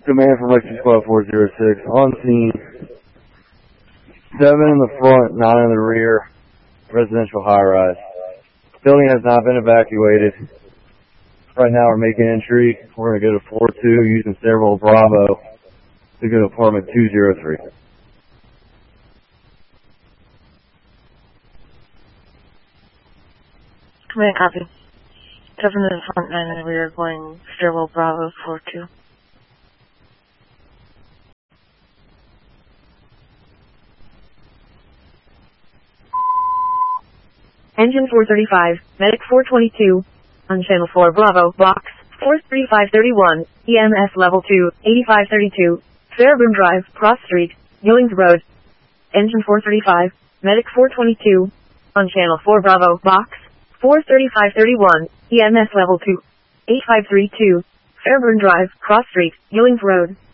Command from Lexus Squad 406. On scene. 7 in the front, 9 in the rear. Residential high-rise. Building has not been evacuated. Right now we're making entry. We're going to go to floor 2 using Serval Bravo to go to apartment 203. Command, copy. 7 in the front, 9 in the rear, going Stairwell Bravo, floor 2. Engine 435, Medic 422, on Channel 4 Bravo, Box 43531, EMS Level 2, 8532, Fairburn Drive, Cross Street, Billings Road. Engine 435, Medic 422, on Channel 4 Bravo, Box 43531, EMS Level 2, 8532, Fairburn Drive, Cross Street, Billings Road.